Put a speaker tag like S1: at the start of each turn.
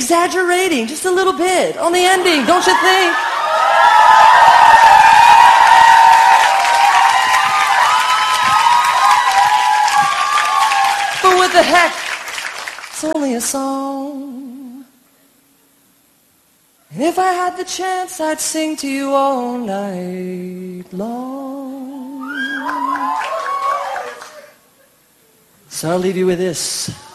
S1: exaggerating just a little bit on the ending, don't you think? But what the heck? It's only a song. And if I had the chance, I'd sing to you all night long. So I'll leave you with this.